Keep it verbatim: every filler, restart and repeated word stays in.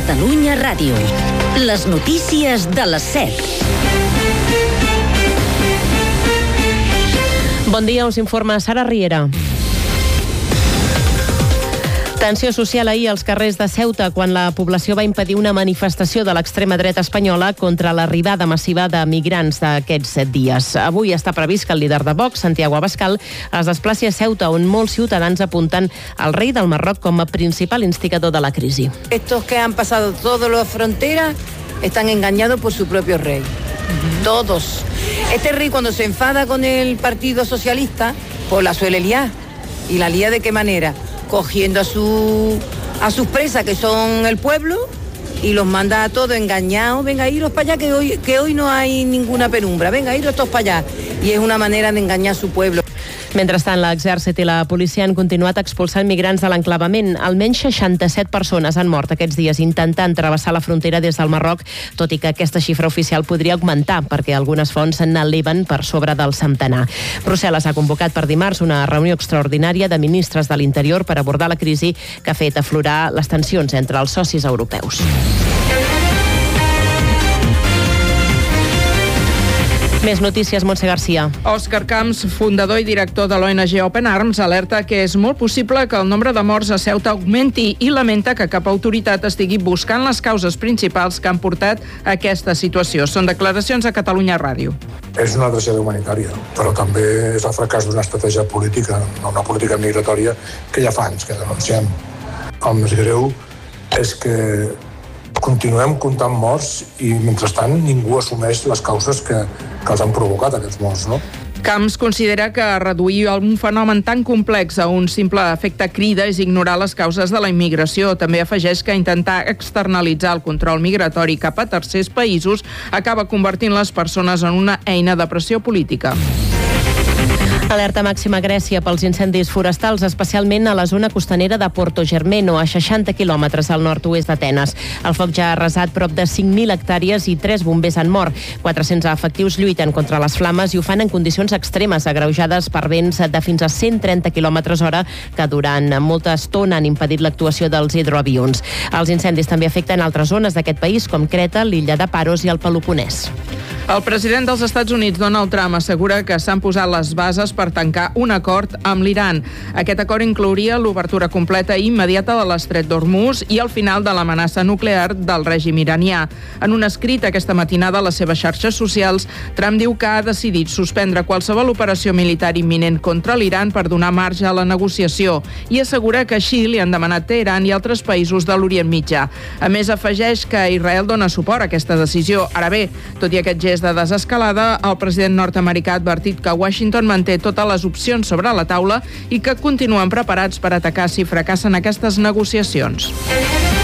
Catalunya Ràdio. Les notícies de les set. Bon dia, us informa Sara Riera. Tensió social ahir als carrers de Ceuta quan la població va impedir una manifestació de l'extrema dreta espanyola contra l'arribada massiva de migrants d'aquests set dies. Avui està previst que el líder de Vox, Santiago Abascal, es desplaci a Ceuta, on molts ciutadans apunten al rei del Marroc com a principal instigador de la crisi. Estos que han pasado todas las fronteras están engañados por su propio rey. Uh-huh. Todos. Este rey, cuando se enfada con el Partido Socialista, pues la suele liar. ¿Y la lía de qué manera? Cogiendo a, su, a sus presas, que son el pueblo, y los manda a todos engañados. Venga, iros para allá, que hoy, que hoy no hay ninguna penumbra. Venga, iros todos para allá. Y es una manera de engañar a su pueblo. Mentrestant, l'exèrcit i la policia han continuat expulsant migrants de l'enclavament. Almenys seixanta-set persones han mort aquests dies intentant travessar la frontera des del Marroc, tot i que aquesta xifra oficial podria augmentar, perquè algunes fonts n'eleven per sobre del centenar. Brussel·les ha convocat per dimarts una reunió extraordinària de ministres de l'Interior per abordar la crisi que ha fet aflorar les tensions entre els socis europeus. Més notícies, Montse Garcia. Òscar Camps, fundador i director de l'O N G Open Arms, alerta que és molt possible que el nombre de morts a Ceuta augmenti i lamenta que cap autoritat estigui buscant les causes principals que han portat a aquesta situació. Són declaracions a Catalunya Ràdio. És una tragèdia humanitària, però també és el fracàs d'una estratègia política, una política migratòria que ja fa anys que denunciem. El més greu és que continuem comptant morts i, mentrestant, ningú assumeix les causes que, que els han provocat aquests morts, no? Camps considera que reduir un fenomen tan complex a un simple efecte crida és ignorar les causes de la immigració. També afegeix que intentar externalitzar el control migratori cap a tercers països acaba convertint les persones en una eina de pressió política. Alerta màxima a Grècia pels incendis forestals, especialment a la zona costanera de Porto Germeno, a seixanta quilòmetres al nord-oest d'Atenes. El foc ja ha arrasat prop de cinc mil hectàrees i tres bombers han mort. quatre-cents efectius lluiten contra les flames i ho fan en condicions extremes, agreujades per vents de fins a cent trenta quilòmetres hora que durant molta estona han impedit l'actuació dels hidroavions. Els incendis també afecten altres zones d'aquest país, com Creta, l'illa de Paros i el Peloponès. El president dels Estats Units, Donald Trump, assegura que s'han posat les bases per tancar un acord amb l'Iran. Aquest acord inclouria l'obertura completa i immediata de l'estret d'Hormuz i el final de l'amenaça nuclear del règim iranià. En un escrit aquesta matinada a les seves xarxes socials, Trump diu que ha decidit suspendre qualsevol operació militar imminent contra l'Iran per donar marge a la negociació i assegura que així li han demanat Teheran i altres països de l'Orient Mitjà. A més, afegeix que Israel dona suport a aquesta decisió. Ara bé, tot i aquest gest de desescalada, el president nord-americà ha advertit que Washington manté totes les opcions sobre la taula i que continuen preparats per atacar si fracassen aquestes negociacions.